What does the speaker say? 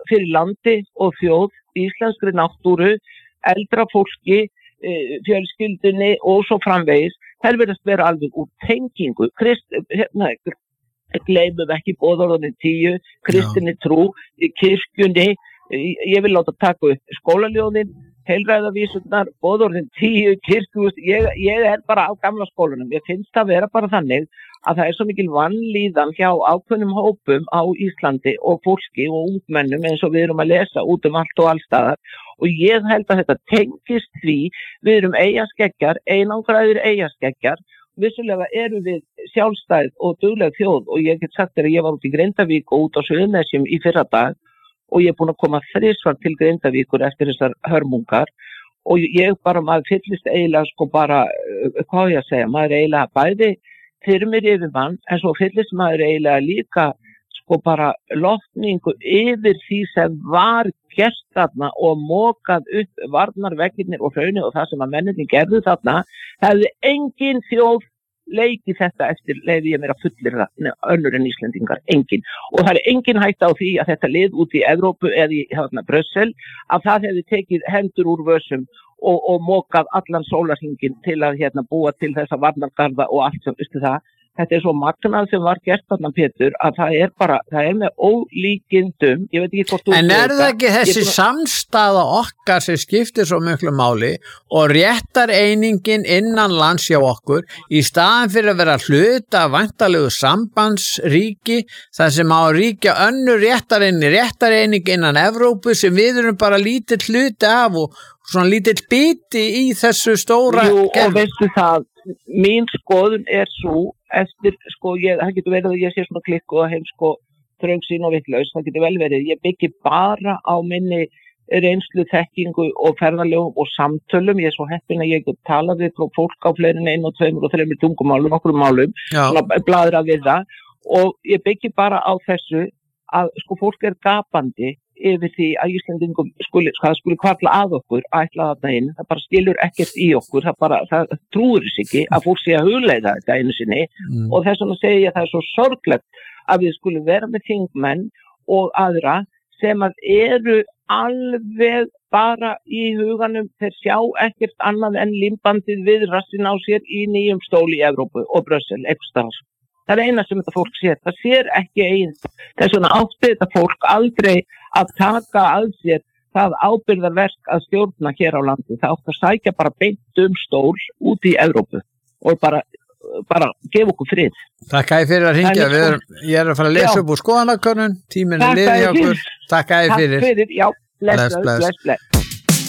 fyrir landi og þjóð, íslenskri náttúru, eldra fólki, fjölskyldunni og svo framvegis, þær virðast vera alveg úr tengingu. Gleymum ekki boðorðin 10, kristinni trú, kirkjunni, ég vil láta taka upp skólaljóðin, heilræðavísurnar, boðorðin 10, kirkjuhús, ég bara á gamla skólanum. Ég finnst það vera bara þannig að það svo mikil vanlíðan hjá ákveðnum hópum á Íslandi og fólki og ungmennum eins og við erum að lesa út allt og allstaðar. Og ég held að þetta tengist því, við erum eyjaskeggjar, einangraðir eyjaskeggjar. Vissulega erum við sjálfstæð og dugleg þjóð og ég get sagt þér að ég var út í Grindavík og út á Suðurnesjum í fyrradag og ég búin að koma 3 til Grindavíkur eftir þessar hörmungar og ég bara, maður fyllist eiginlega bara, hvað ég að segja, maður eiginlega bæði þyrmir yfir mann en svo fyllist maður eiginlega líka bara lotningu yfir því sem var gert þarna og mokað upp varnarveggirnir og hraunið og það sem að menninni gerðu þarna, hefði engin þjóð leikið þetta eftir leiði ég mér að fullyrða önnur en Íslendingar, engin. Og það engin hætta á því að þetta lið út í Evrópu eða í Brussel, að það hefði tekið hendur úr vössum og mokað allan sólarhringinn til að búa til þessa varnargarða og allt sem það. Þetta svo magnað sem var gert þarna Pétur að það með ólíkindum, ég veit ekki hvort þú... En það ekki þessi samstaða okkar sem skiptir svo miklu máli og réttareiningin innan lands hjá okkur í staðan fyrir að vera hluta af væntanlegu sambandsríki þar sem á að ríkja önnur réttareining innan Evrópu sem við erum bara lítill hluti af og svona lítill biti í þessu stóra... Jú, og veistu það, mín skoðun svo eftir, það getur verið að ég sé svona klikku og heim þröngsýn og vitlaus, það getur vel verið, ég byggi bara á minni reynslu, þekkingu og ferðalögum og samtölum, ég svo heppin að ég get talað við fólk á fleiri en 1 og 2 og 3 tungumálum, nokkrum málum, bladra við það og ég byggi bara á þessu að fólk gapandi yfir því að Íslendingum skuli kvarla að okkur að ætla þarna inn, það bara skilur ekkert í okkur, það trúir þess ekki að fólk sé að hugleiða þetta einu sinni og þess vegna segi ég að það svo sorglegt að við skulum vera með þingmenn og aðra sem að eru alveg bara í huganum, þeir sjá ekkert annað en limbandið við rassin á sér í nýjum stóli í Evrópu og Brussel, einhverstaðar. Það eina sem þetta fólk sér, það sér ekki eins. Þess vegna átti þetta fólk aldrei að taka að sér það ábyrgðarverk að stjórna hér á landi. Það átti að sækja bara beint stól út í Evrópu og bara gefa okkur frið. Takk æði fyrir að hringja. Ég að fara að lesa upp úr skoðanakönnun. Tíminn liðið hjá okkur. Takk æði fyrir. Takk fyrir, já. Bless.